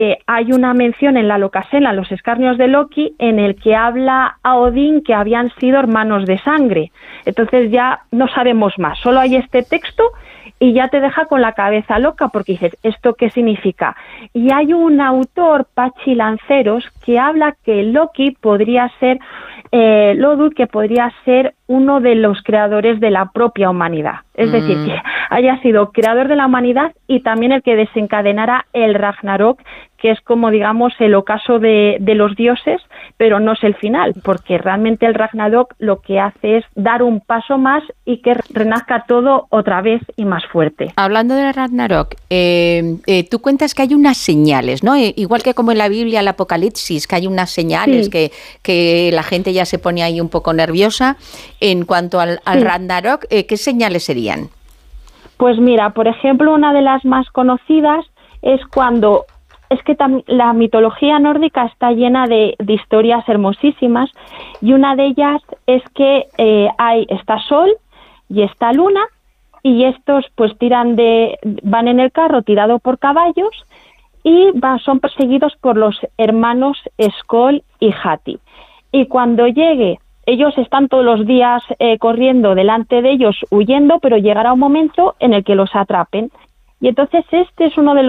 hay una mención en la Lokasela, en los escarnios de Loki, en el que habla a Odín que habían sido hermanos de sangre. Entonces ya no sabemos más, solo hay este texto y ya te deja con la cabeza loca porque dices, ¿esto qué significa? Y hay un autor, Pachi Lanceros, que habla que Loki podría ser, Lodul, que podría ser uno de los creadores de la propia humanidad. Es decir, que haya sido creador de la humanidad y también el que desencadenara el Ragnarok, que es como, digamos, el ocaso de los dioses, pero no es el final, porque realmente el Ragnarok lo que hace es dar un paso más y que renazca todo otra vez y más fuerte. Hablando del Ragnarok, tú cuentas que hay unas señales, ¿no? Igual que como en la Biblia, el Apocalipsis, que hay unas señales que la gente ya se pone ahí un poco nerviosa. En cuanto al Ragnarok, ¿qué señales serían? Pues mira, por ejemplo, una de las más conocidas es cuando... Es que la mitología nórdica está llena de historias hermosísimas y una de ellas es que está Sol y está Luna y estos pues van en el carro tirado por caballos y son perseguidos por los hermanos Skoll y Hati. Y cuando ellos están todos los días corriendo delante de ellos, huyendo, pero llegará un momento en el que los atrapen. Y entonces este es uno de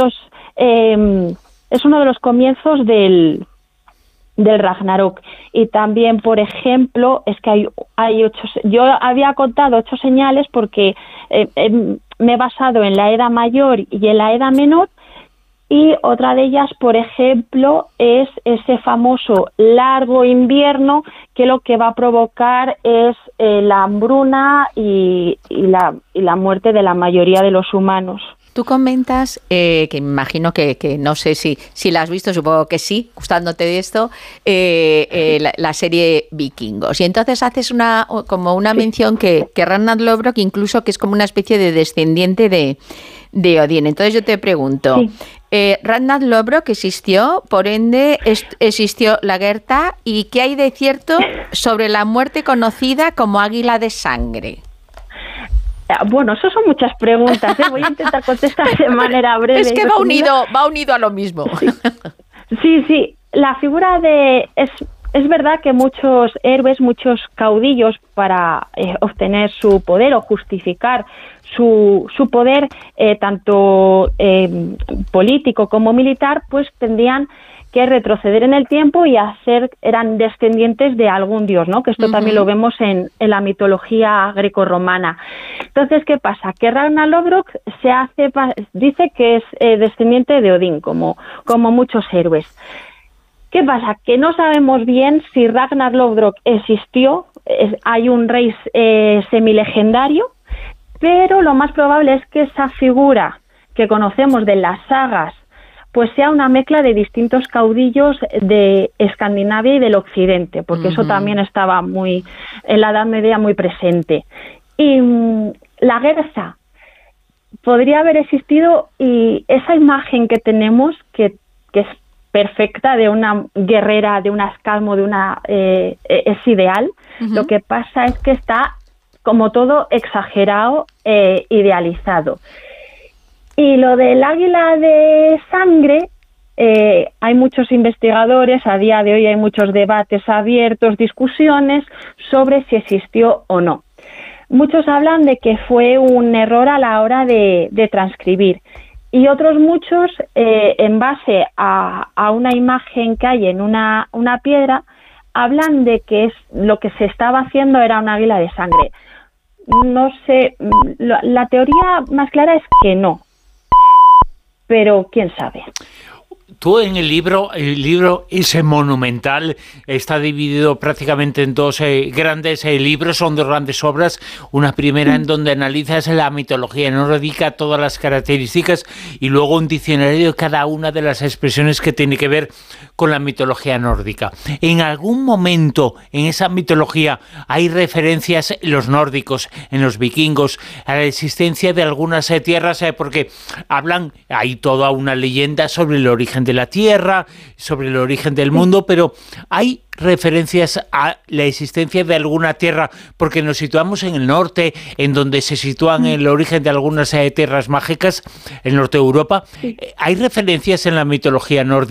los comienzos del Ragnarok. Y también, por ejemplo, es que hay 8... Yo había contado 8 señales porque me he basado en la Edad Mayor y en la Edad Menor, y otra de ellas, por ejemplo, es ese famoso largo invierno que lo que va a provocar es la hambruna y la muerte de la mayoría de los humanos. Tú comentas, que me imagino que no sé si la has visto, supongo que sí, gustándote de esto, la serie Vikingos. Y entonces haces una mención que Ragnar Lodbrok incluso que es como una especie de descendiente de Odín. Entonces yo te pregunto, Ragnar Lodbrok existió, por ende existió Lagertha, ¿y qué hay de cierto sobre la muerte conocida como Águila de Sangre? Bueno, eso son muchas preguntas, ¿eh? Voy a intentar contestar de manera breve. Es que va unido a lo mismo. Sí. La figura es verdad que muchos héroes, muchos caudillos, para obtener su poder o justificar su poder, tanto político como militar, pues tendrían que retroceder en el tiempo y eran descendientes de algún dios, ¿no? Que esto también lo vemos en la mitología grecorromana. Entonces, ¿qué pasa? Que Ragnar Lodbrok dice que es descendiente de Odín, como muchos héroes. ¿Qué pasa? Que no sabemos bien si Ragnar Lodbrok existió, hay un rey semilegendario, pero lo más probable es que esa figura que conocemos de las sagas pues sea una mezcla de distintos caudillos de Escandinavia y del Occidente, porque eso también estaba en la Edad Media muy presente. Y Lagertha podría haber existido, y esa imagen que tenemos, que es perfecta, de una guerrera, de una Escalmo, es ideal. Lo que pasa es que está como todo exagerado, idealizado. Y lo del águila de sangre, hay muchos investigadores, a día de hoy hay muchos debates abiertos, discusiones sobre si existió o no. Muchos hablan de que fue un error a la hora de transcribir, y otros muchos, en base a una imagen que hay en una piedra, hablan de que lo que se estaba haciendo era un águila de sangre. No sé, la teoría más clara es que no. Pero quién sabe. Tú en el libro es monumental, está dividido prácticamente en dos grandes libros, son dos grandes obras. Una primera en donde analizas la mitología nórdica, todas las características, y luego un diccionario de cada una de las expresiones que tiene que ver con la mitología nórdica. ¿En algún momento en esa mitología hay referencias en los nórdicos, en los vikingos, a la existencia de algunas tierras? Porque hay toda una leyenda sobre el origen origen de la Tierra, sobre el origen del mundo, pero hay referencias a la existencia de alguna tierra, porque nos situamos en el norte, en donde se sitúan el origen de algunas tierras mágicas, el norte de Europa. ¿Hay referencias en la mitología nórdica